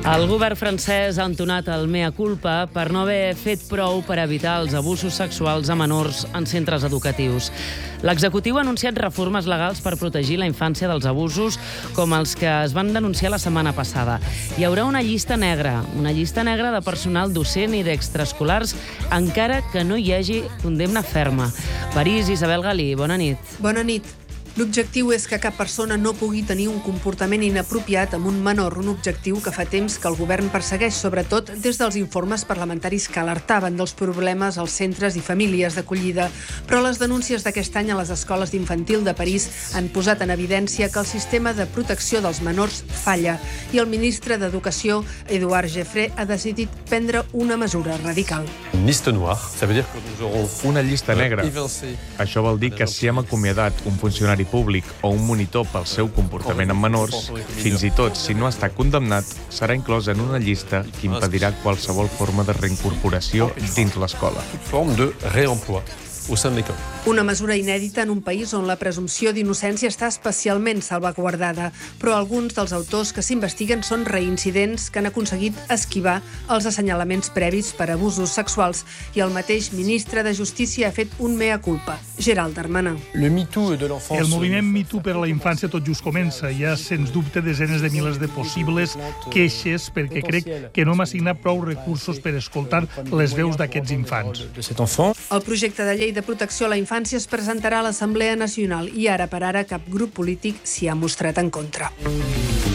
El govern francès ha entonat el mea culpa per no haver fet prou per evitar els abusos sexuals a menors en centres educatius. L'executiu ha anunciat reformes legals per protegir la infància dels abusos, com els que es van denunciar la setmana passada. Hi haurà una llista negra de personal docent i d'extraescolars, encara que no hi hagi condemna ferma. París, Isabel Galí, bona nit. Bona nit. L'objectiu és que cap persona no pugui tenir un comportament inapropiat amb un menor, un objectiu que fa temps que el govern persegueix, sobretot des dels informes parlamentaris que alertaven dels problemes als centres i famílies d'acollida. Però les denúncies d'aquest any a les escoles d'infantil de París han posat en evidència que el sistema de protecció dels menors falla i el ministre d'Educació, Édouard Geoffrey, ha decidit prendre una mesura radical. Una llista negra. Això vol dir que si hem acomiadat un funcionari públic o un monitor pel seu comportament amb menors, fins i tot si no està condemnat, serà inclòs en una llista que impedirà qualsevol forma de reincorporació dins l'escola. Una mesura inèdita en un país on la presumpció d'innocència està especialment salvaguardada, però alguns dels autors que s'investiguen són reincidents que han aconseguit esquivar els assenyalaments previs per abusos sexuals i el mateix ministre de Justícia ha fet un mea culpa, Gérald Darmanin. El moviment Me Too per a la infància tot just comença. Hi ha, sens dubte, desenes de milers de possibles queixes perquè crec que no hem assignat prou recursos per escoltar les veus d'aquests infants. El projecte de llei de protecció a la infància es presentarà a l'Assemblea Nacional i ara per ara cap grup polític s'hi ha mostrat en contra.